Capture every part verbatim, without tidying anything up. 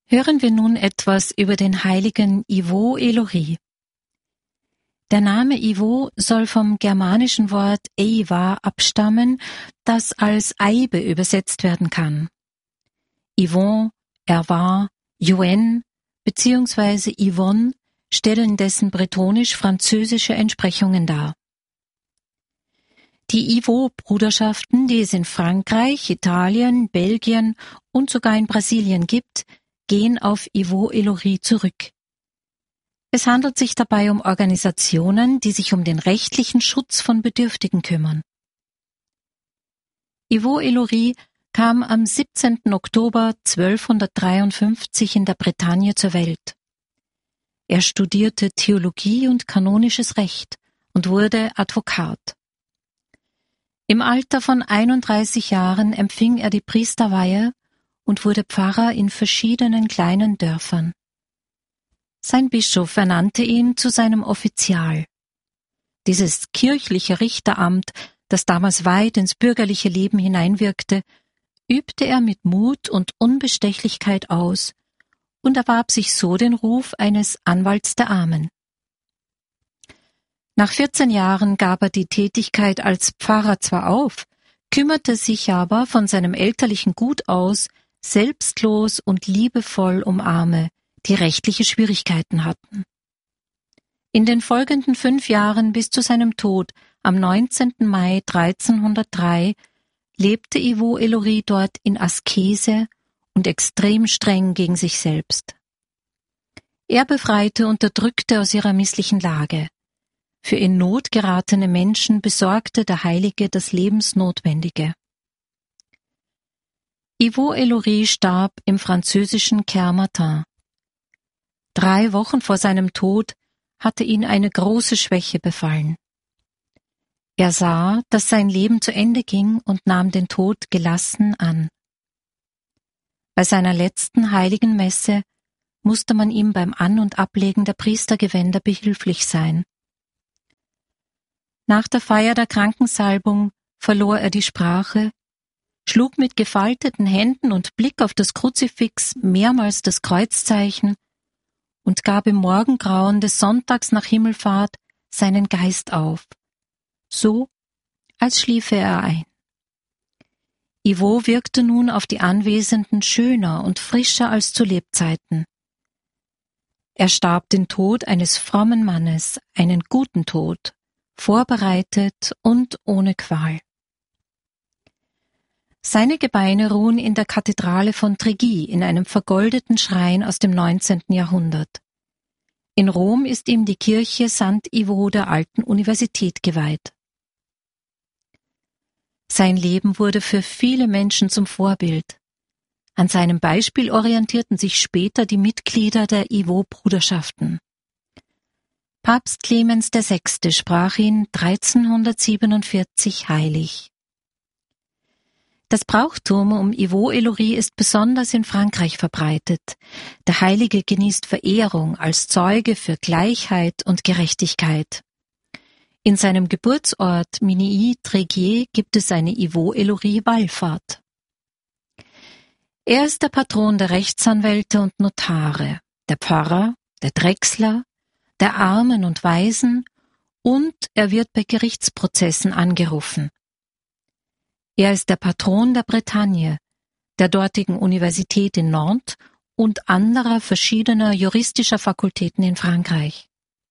Hören wir nun etwas über den heiligen Ivo Elory. Der Name Ivo soll vom germanischen Wort Eiva abstammen, das als Eibe übersetzt werden kann. Yvon, Erwan, Yuen bzw. Yvonne stellen dessen bretonisch-französische Entsprechungen dar. Die Ivo-Bruderschaften, die es in Frankreich, Italien, Belgien und sogar in Brasilien gibt, gehen auf Ivo Elory zurück. Es handelt sich dabei um Organisationen, die sich um den rechtlichen Schutz von Bedürftigen kümmern. Ivo Elory kam am siebzehnten Oktober zwölfhundertdreiundfünfzig in der Bretagne zur Welt. Er studierte Theologie und kanonisches Recht und wurde Advokat. Im Alter von einunddreißig Jahren empfing er die Priesterweihe und wurde Pfarrer in verschiedenen kleinen Dörfern. Sein Bischof ernannte ihn zu seinem Offizial. Dieses kirchliche Richteramt, das damals weit ins bürgerliche Leben hineinwirkte, übte er mit Mut und Unbestechlichkeit aus und erwarb sich so den Ruf eines Anwalts der Armen. Nach vierzehn Jahren gab er die Tätigkeit als Pfarrer zwar auf, kümmerte sich aber von seinem elterlichen Gut aus selbstlos und liebevoll um Arme, die rechtliche Schwierigkeiten hatten. In den folgenden fünf Jahren bis zu seinem Tod am neunzehnten Mai dreizehnhundertdrei lebte Ivo Elory dort in Askese und extrem streng gegen sich selbst. Er befreite Unterdrückte aus ihrer misslichen Lage. Für in Not geratene Menschen besorgte der Heilige das Lebensnotwendige. Ivo Elory starb im französischen Kermartin. Drei Wochen vor seinem Tod hatte ihn eine große Schwäche befallen. Er sah, dass sein Leben zu Ende ging und nahm den Tod gelassen an. Bei seiner letzten heiligen Messe musste man ihm beim An- und Ablegen der Priestergewänder behilflich sein. Nach der Feier der Krankensalbung verlor er die Sprache, schlug mit gefalteten Händen und Blick auf das Kruzifix mehrmals das Kreuzzeichen und gab im Morgengrauen des Sonntags nach Himmelfahrt seinen Geist auf, so als schliefe er ein. Ivo wirkte nun auf die Anwesenden schöner und frischer als zu Lebzeiten. Er starb den Tod eines frommen Mannes, einen guten Tod, vorbereitet und ohne Qual. Seine Gebeine ruhen in der Kathedrale von Tregi in einem vergoldeten Schrein aus dem neunzehnten Jahrhundert. In Rom ist ihm die Kirche Sant Ivo der Alten Universität geweiht. Sein Leben wurde für viele Menschen zum Vorbild. An seinem Beispiel orientierten sich später die Mitglieder der Ivo-Bruderschaften. Papst Clemens der Sechste sprach ihn dreizehnhundertsiebenundvierzig heilig. Das Brauchtum um Ivo Elory ist besonders in Frankreich verbreitet. Der Heilige genießt Verehrung als Zeuge für Gleichheit und Gerechtigkeit. In seinem Geburtsort Minilly-Tréguier gibt es eine Ivo Elory-Wallfahrt. Er ist der Patron der Rechtsanwälte und Notare, der Pfarrer, der Drechsler, der Armen und Waisen und er wird bei Gerichtsprozessen angerufen. Er ist der Patron der Bretagne, der dortigen Universität in Nantes und anderer verschiedener juristischer Fakultäten in Frankreich.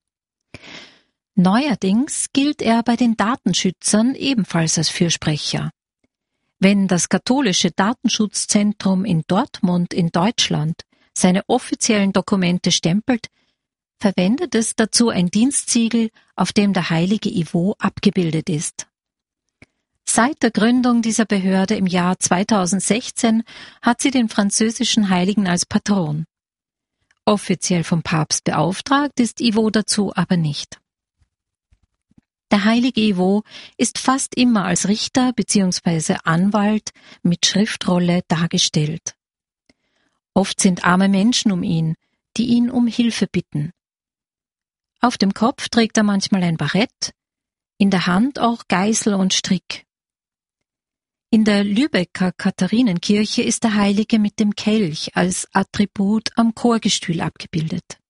Neuerdings gilt er bei den Datenschützern ebenfalls als Fürsprecher. Wenn das katholische Datenschutzzentrum in Dortmund in Deutschland seine offiziellen Dokumente stempelt, verwendet es dazu ein Dienstsiegel, auf dem der heilige Ivo abgebildet ist. Seit der Gründung dieser Behörde im Jahr zweitausendsechzehn hat sie den französischen Heiligen als Patron. Offiziell vom Papst beauftragt ist Ivo dazu aber nicht. Der heilige Ivo ist fast immer als Richter bzw. Anwalt mit Schriftrolle dargestellt. Oft sind arme Menschen um ihn, die ihn um Hilfe bitten. Auf dem Kopf trägt er manchmal ein Barett, in der Hand auch Geißel und Strick. In der Lübecker Katharinenkirche ist der Heilige mit dem Kelch als Attribut am Chorgestühl abgebildet.